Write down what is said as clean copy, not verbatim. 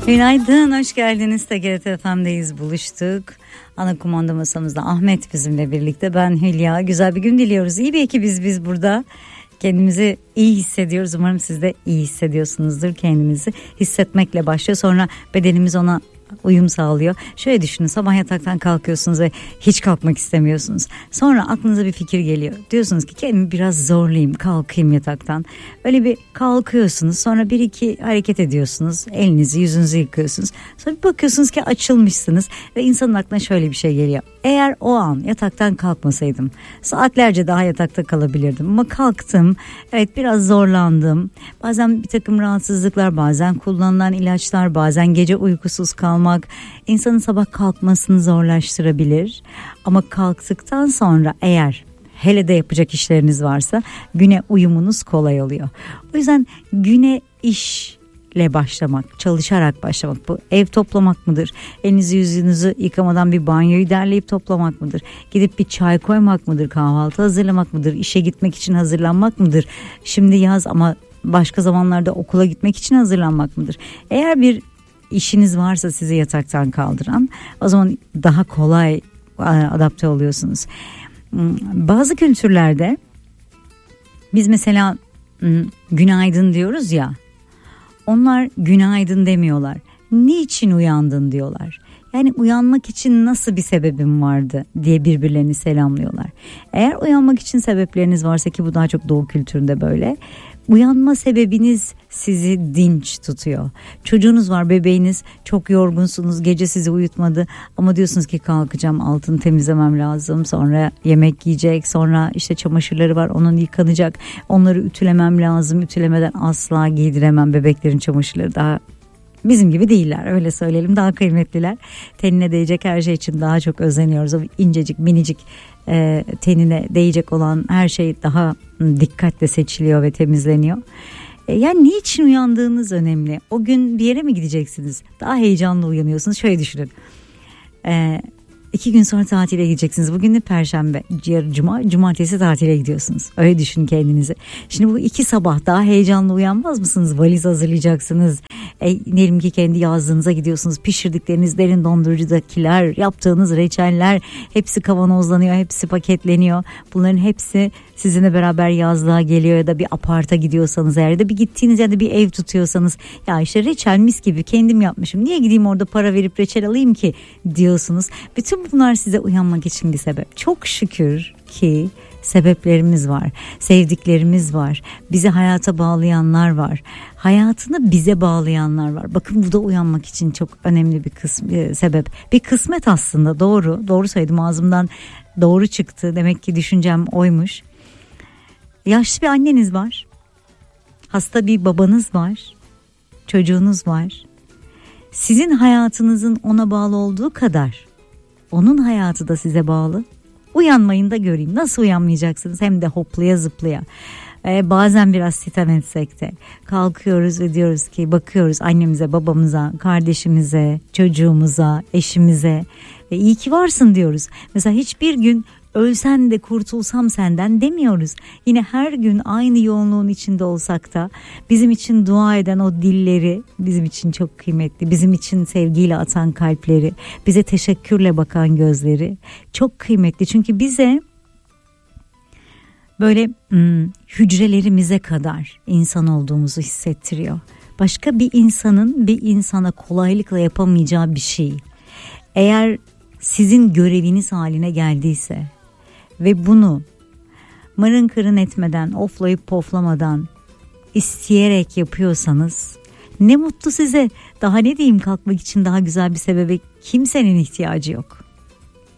Günaydın, hoş geldiniz. TGRT FM'deyiz, buluştuk. Ana kumanda masamızda Ahmet bizimle birlikte, ben Hülya. Güzel bir gün diliyoruz. İyi bir ekibiz biz burada. Kendimizi iyi hissediyoruz. Umarım siz de iyi hissediyorsunuzdur. Kendinizi hissetmekle başlıyor. Sonra bedenimiz ona uyum sağlıyor. Şöyle düşünün, sabah yataktan kalkıyorsunuz ve hiç kalkmak istemiyorsunuz. Sonra aklınıza bir fikir geliyor. Diyorsunuz ki kendimi biraz zorlayayım, kalkayım yataktan. Öyle bir kalkıyorsunuz. Sonra bir iki hareket ediyorsunuz. Elinizi yüzünüzü yıkıyorsunuz. Sonra bir bakıyorsunuz ki açılmışsınız. Ve insanın aklına şöyle bir şey geliyor. Eğer o an yataktan kalkmasaydım saatlerce daha yatakta kalabilirdim. Ama kalktım. Evet, biraz zorlandım. Bazen bir takım rahatsızlıklar, bazen kullanılan ilaçlar, bazen gece uykusuz kalmak insanın sabah kalkmasını zorlaştırabilir. Ama kalktıktan sonra eğer hele de yapacak işleriniz varsa güne uyumunuz kolay oluyor. O yüzden güne işle başlamak, çalışarak başlamak, bu ev toplamak mıdır? Elinizi yüzünüzü yıkamadan bir banyoyu derleyip toplamak mıdır? Gidip bir çay koymak mıdır? Kahvaltı hazırlamak mıdır? İşe gitmek için hazırlanmak mıdır? Şimdi yaz ama başka zamanlarda okula gitmek için hazırlanmak mıdır? Eğer bir işiniz varsa sizi yataktan kaldıran, o zaman daha kolay adapte oluyorsunuz. Bazı kültürlerde biz mesela günaydın diyoruz ya, onlar günaydın demiyorlar. Niçin uyandın diyorlar. Yani uyanmak için nasıl bir sebebim vardı diye birbirlerini selamlıyorlar. Eğer uyanmak için sebepleriniz varsa, ki bu daha çok Doğu kültüründe böyle, uyanma sebebiniz sizi dinç tutuyor. Çocuğunuz var, bebeğiniz, çok yorgunsunuz, gece sizi uyutmadı ama diyorsunuz ki kalkacağım, altını temizlemem lazım, sonra yemek yiyecek, sonra işte çamaşırları var, onun yıkanacak, onları ütülemem lazım, ütülemeden asla giydiremem. Bebeklerin çamaşırları daha bizim gibi değiller, öyle söyleyelim, daha kıymetliler. Tenine değecek her şey için daha çok özeniyoruz. O incecik minicik tenine değecek olan her şey daha dikkatle seçiliyor ve temizleniyor. Yani niçin uyandığınız önemli. O gün bir yere mi gideceksiniz? Daha heyecanlı uyanıyorsunuz. Şöyle düşünün. 2 gün sonra tatile gideceksiniz. Bugün de Perşembe, cumartesi tatile gidiyorsunuz. Öyle düşünün kendinizi. Şimdi bu 2 sabah daha heyecanlı uyanmaz mısınız? Valiz hazırlayacaksınız. Diyelim ki kendi yazlığınıza gidiyorsunuz. Pişirdikleriniz, derin dondurucudakiler, yaptığınız reçeller hepsi kavanozlanıyor, hepsi paketleniyor. Bunların hepsi sizinle beraber yazlığa geliyor. Ya da bir aparta gidiyorsanız eğer, ya da bir gittiğiniz yerde bir ev tutuyorsanız, ya işte reçel mis gibi kendim yapmışım, niye gideyim orada para verip reçel alayım ki diyorsunuz. Bütün bunlar size uyanmak için bir sebep. Çok şükür ki sebeplerimiz var, sevdiklerimiz var, bizi hayata bağlayanlar var, hayatını bize bağlayanlar var. Bakın, bu da uyanmak için çok önemli bir sebep. Bir kısmet aslında, doğru söyledim, ağzımdan doğru çıktı. Demek ki düşüncem oymuş. Yaşlı bir anneniz var, hasta bir babanız var, çocuğunuz var. Sizin hayatınızın ona bağlı olduğu kadar onun hayatı da size bağlı. Uyanmayın da göreyim. Nasıl uyanmayacaksınız? Hem de hoplaya zıplaya. Bazen biraz sitem etsek de kalkıyoruz ve diyoruz ki, bakıyoruz annemize, babamıza, kardeşimize, çocuğumuza, eşimize ve iyi ki varsın diyoruz. Mesela hiçbir gün ölsen de kurtulsam senden demiyoruz. Yine her gün aynı yoğunluğun içinde olsak da bizim için dua eden o dilleri bizim için çok kıymetli. Bizim için sevgiyle atan kalpleri, bize teşekkürle bakan gözleri çok kıymetli. Çünkü bize böyle hücrelerimize kadar insan olduğumuzu hissettiriyor. Başka bir insanın bir insana kolaylıkla yapamayacağı bir şey, eğer sizin göreviniz haline geldiyse ve bunu mırın kırın etmeden, oflayıp poflamadan, isteyerek yapıyorsanız ne mutlu size. Daha ne diyeyim, kalkmak için daha güzel bir sebebe kimsenin ihtiyacı yok.